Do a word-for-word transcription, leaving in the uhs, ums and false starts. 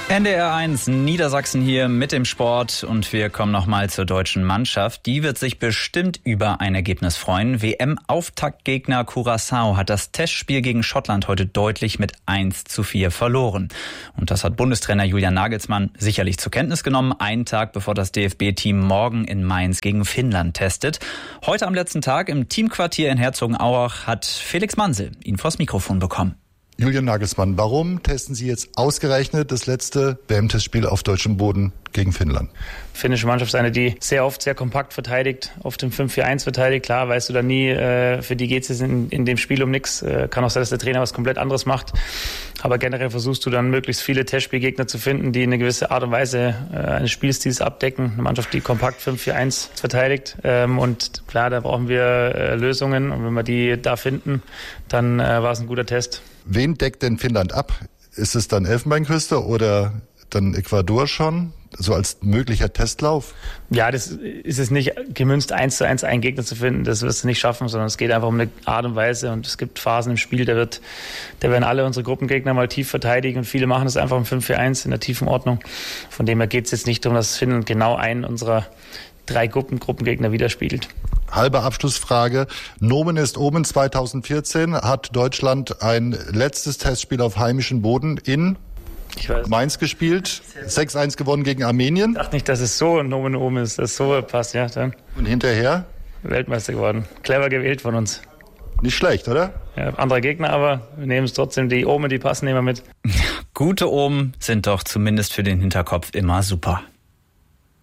N D R eins Niedersachsen hier mit dem Sport und wir kommen nochmal zur deutschen Mannschaft. Die wird sich bestimmt über ein Ergebnis freuen. W M-Auftaktgegner Curaçao hat das Testspiel gegen Schottland heute deutlich mit eins zu vier verloren. Und das hat Bundestrainer Julian Nagelsmann sicherlich zur Kenntnis genommen, einen Tag bevor das D F B-Team morgen in Mainz gegen Finnland testet. Heute am letzten Tag im Teamquartier in Herzogenaurach hat Felix Mansel ihn vors Mikrofon bekommen. Julian Nagelsmann, warum testen Sie jetzt ausgerechnet das letzte W M-Testspiel auf deutschem Boden gegen Finnland? Die finnische Mannschaft ist eine, die sehr oft sehr kompakt verteidigt, oft im fünf vier eins verteidigt. Klar, weißt du da nie, äh, für die geht es jetzt in, in dem Spiel um nichts. Äh, kann auch sein, dass der Trainer was komplett anderes macht. Aber generell versuchst du dann möglichst viele Testspielgegner zu finden, die eine gewisse Art und Weise äh, eines Spielstils abdecken. Eine Mannschaft, die kompakt fünf vier eins verteidigt. Ähm, und klar, da brauchen wir äh, Lösungen. Und wenn wir die da finden, dann äh, war es ein guter Test. Wen deckt denn Finnland ab? Ist es dann Elfenbeinküste oder dann Ecuador schon? So als möglicher Testlauf? Ja, das ist es nicht gemünzt, eins zu eins einen Gegner zu finden. Das wirst du nicht schaffen, sondern es geht einfach um eine Art und Weise. Und es gibt Phasen im Spiel, da wird, da werden alle unsere Gruppengegner mal tief verteidigen. Und viele machen das einfach im fünf vier eins in der tiefen Ordnung. Von dem her geht es jetzt nicht darum, dass Finnland genau einen unserer drei Gruppen, Gruppengegner widerspiegelt. Halbe Abschlussfrage. Nomen ist oben. zweitausendvierzehn hat Deutschland ein letztes Testspiel auf heimischem Boden in Ich weiß. Mainz gespielt. sechs eins gewonnen gegen Armenien. Ich dachte nicht, dass es so Nomen oben ist, dass so passt. Ja, dann Und hinterher? Weltmeister geworden. Clever gewählt von uns. Nicht schlecht, oder? Ja, anderer Gegner, aber wir nehmen es trotzdem. Die Omen, die passen immer mit. Gute Omen sind doch zumindest für den Hinterkopf immer super.